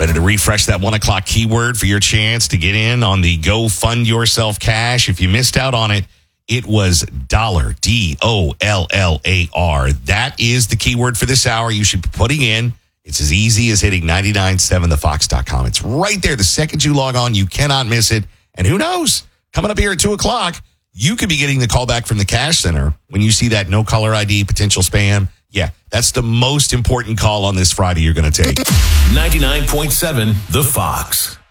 Ready to refresh that 1 o'clock keyword for your chance to get in on the Go Fund Yourself Cash. If you missed out on it, it was dollar, DOLLAR. That is the keyword for this hour you should be putting in. It's as easy as hitting 997thefox.com. It's right there. The second you log on, you cannot miss it. And who knows? Coming up here at 2 o'clock, you could be getting the call back from the Cash Center when you see that no caller ID potential spam. Yeah, that's the most important call on this Friday you're going to take. 99.7 The Fox.